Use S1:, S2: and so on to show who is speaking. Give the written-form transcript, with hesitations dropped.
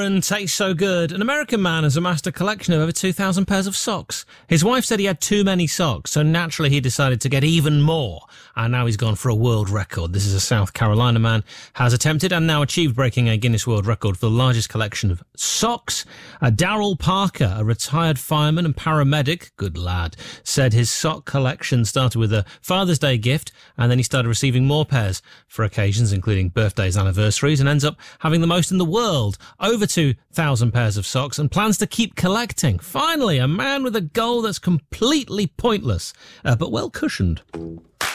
S1: and tastes so good. An American man has amassed a collection of over 2,000 pairs of socks. His wife said he had too many socks, so naturally he decided to get even more. And now he's gone for a world record. This is a South Carolina man, has attempted and now achieved breaking a Guinness World Record for the largest collection of socks. Darryl Parker, a retired fireman and paramedic, good lad, said his sock collection started with a Father's Day gift, and then he started receiving more pairs for occasions, including birthdays, anniversaries, and ends up having the most in the world, over 2,000 pairs of socks, and plans to keep collecting. Finally, a man with a goal that's completely pointless, but well cushioned.